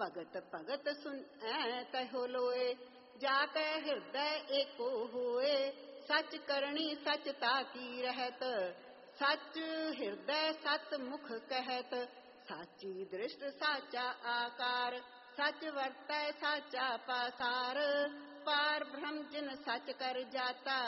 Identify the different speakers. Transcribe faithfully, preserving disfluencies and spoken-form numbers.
Speaker 1: भगत भगत सुनै तहो लोए, जाकै हृदय एको होए। सच करणी सच ताकी रहत, सच हृदय सत मुख कहत। साची दृष्ट साचा आकार, सच वरतै साचा पासार। पार ब्रह्म जिन सच कर जाता,